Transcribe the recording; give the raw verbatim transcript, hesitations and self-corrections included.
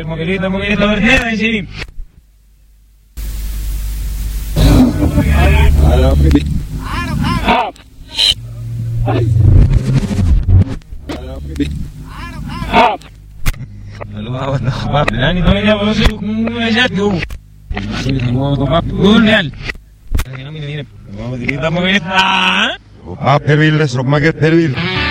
moquerito, moquerito, verdad, sí. Ah, perville, sok maget perville.